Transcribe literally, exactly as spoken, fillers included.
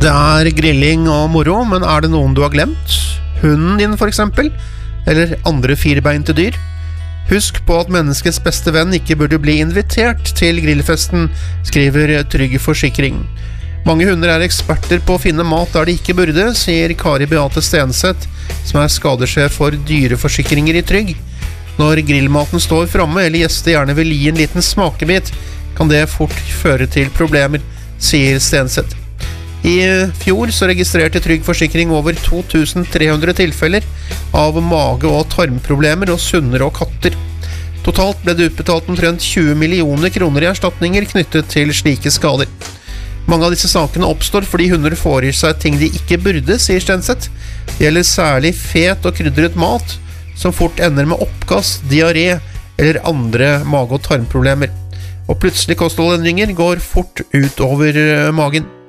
Det er grilling og moro, men er det noen du har glemt? Hunden din for eksempel? Eller andre firebeinte dyr? Husk på at menneskets beste venn ikke burde bli invitert til grillfesten, skriver Trygg Forsikring. Mange hunder er eksperter på å finne mat der de ikke burde, sier Kari Beate Stenseth, som er skadesjef for dyreforsikringer i Trygg. Når grillmaten står framme eller gjester gjerne vil gi en liten smakebit, kan det fort føre til problemer, sier Stenseth. I fjor så registrerte Trygg Forsikring over to tusen tre hundre tilfeller av mage- og tarmproblemer hos hunder og katter. Totalt ble det utbetalt omtrent tjue millioner kroner i erstatninger knyttet til slike skader. Mange av disse sakene oppstår fordi hunder får i seg ting de ikke burde, sier Stenseth. Det gjelder særlig fet og krydret mat, som fort ender med oppkast, diaré eller andre mage- og tarmproblemer. Og plutselig kostholdendringer går fort ut over magen.